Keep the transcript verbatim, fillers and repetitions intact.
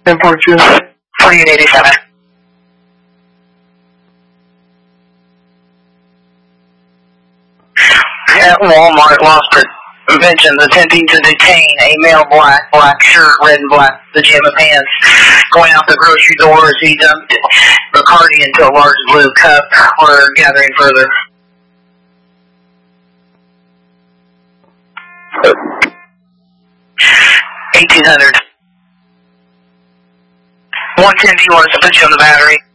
ten forty-two. forty-eight eighty-seven. At Walmart, lost prevention, attempting to detain a male black, black shirt, red and black pajama pants, going out the grocery door as he dumped Bacardi into a large blue cup. We're gathering further. eighteen hundred. one ten, do you want us to put you on the battery?